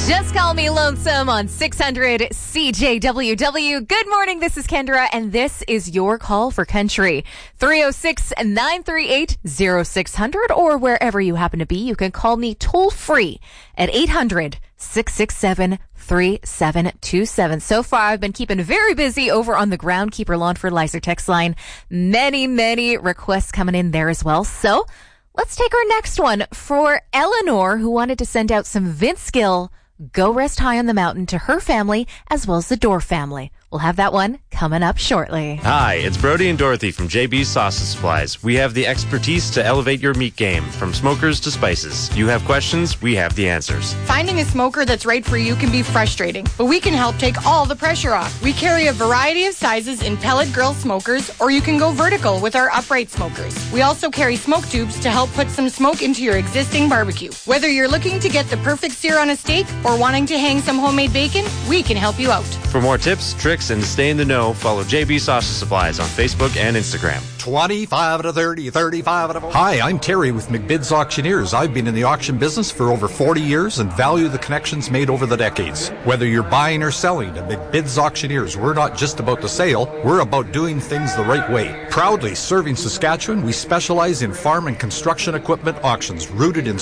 Just call me lonesome on 600 CJWW. Good morning. This is Kendra, and this is your call for country. 306-938-0600, or wherever you happen to be, you can call me toll free at 800-667-3727. So far, I've been keeping very busy over on the Groundkeeper Lawn Fertilizer text line. Many requests coming in there as well. So let's take our next one for Eleanor, who wanted to send out some Vince Gill Go Rest High on the Mountain to her family as well as the Dorr family. We'll have that one coming up shortly. Hi, it's Brody and Dorothy from JB's Sausage Supplies. We have the expertise to elevate your meat game, from smokers to spices. You have questions, we have the answers. Finding a smoker that's right for you can be frustrating, but we can help take all the pressure off. We carry a variety of sizes in pellet grill smokers, or you can go vertical with our upright smokers. We also carry smoke tubes to help put some smoke into your existing barbecue. Whether you're looking to get the perfect sear on a steak or wanting to hang some homemade bacon, we can help you out. For more tips, tricks, and to stay in the know, follow JB Sausage Supplies on Facebook and Instagram. 25 to 30, 35 to 40. Hi, I'm Terry with McBid's Auctioneers. I've been in the auction business for over 40 years and value the connections made over the decades. Whether you're buying or selling, at McBid's Auctioneers, we're not just about the sale, we're about doing things the right way. Proudly serving Saskatchewan, we specialize in farm and construction equipment auctions rooted in